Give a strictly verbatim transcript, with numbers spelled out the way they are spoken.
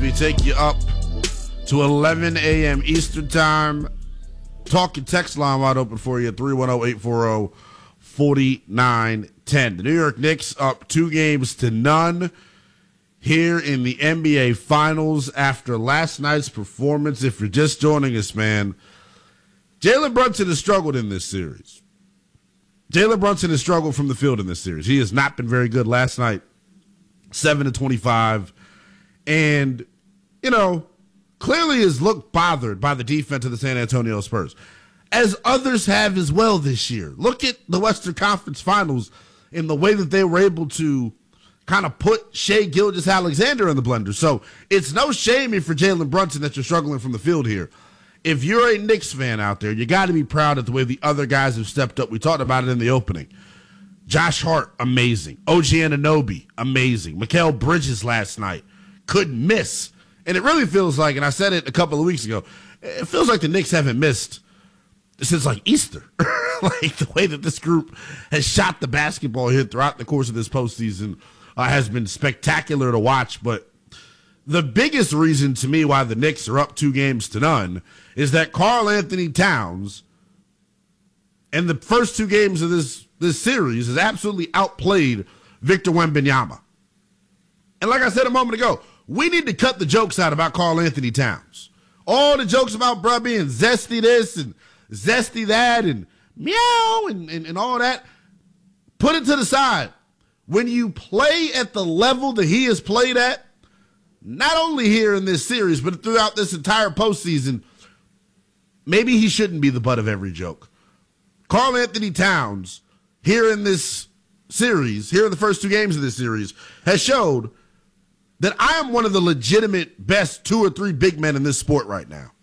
we take you up to eleven a.m. Eastern Time. Talk and text line wide open for you at three one zero, eight four zero, four nine one zero. The New York Knicks up two games to none here in the N B A Finals after last night's performance. If you're just joining us, man, Jalen Brunson has struggled in this series. Jalen Brunson has struggled from the field in this series. He has not been very good last night, seven to twenty-five. And, you know, clearly has looked bothered by the defense of the San Antonio Spurs, as others have as well this year. Look at the Western Conference Finals in the way that they were able to kind of put Shai Gilgeous-Alexander in the blender. So it's no shame for Jalen Brunson that you're struggling from the field here. If you're a Knicks fan out there, you got to be proud of the way the other guys have stepped up. We talked about it in the opening. Josh Hart, amazing. O G Anunoby, amazing. Mikal Bridges last night, couldn't miss. And it really feels like, and I said it a couple of weeks ago, it feels like the Knicks haven't missed since like Easter. Like the way that this group has shot the basketball here throughout the course of this postseason uh, has been spectacular to watch. But the biggest reason to me why the Knicks are up two games to none is that Karl-Anthony Towns in the first two games of this, this series has absolutely outplayed Victor Wembanyama. And like I said a moment ago, we need to cut the jokes out about Karl-Anthony Towns. All the jokes about bruh being zesty this and zesty that and meow and, and, and all that, put it to the side. When you play at the level that he has played at, not only here in this series, but throughout this entire postseason, maybe he shouldn't be the butt of every joke. Karl-Anthony Towns, here in this series, here in the first two games of this series, has showed that I am one of the legitimate best two or three big men in this sport right now.